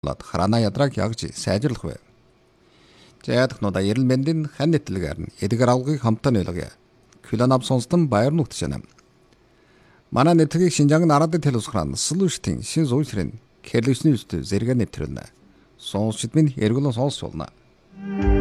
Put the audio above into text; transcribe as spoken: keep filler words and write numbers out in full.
болоод хараана ядраг ягж сайжруулах вэ. Жаядахнуудаа эрэл мэндийн хан нэтлэгээр нь эдгэр авгыг хамтаа нөлгөө. Күлэнав сонстон баяр нүгтжэнэ. Манай нэтлэгийг Шинжаан нарадын телевизхран слуштын шин зүйсрэн кэрлэсний үстэ зэрэг нэтрэлнэ. Сонсчд минь эргүүлэн сонсч болно.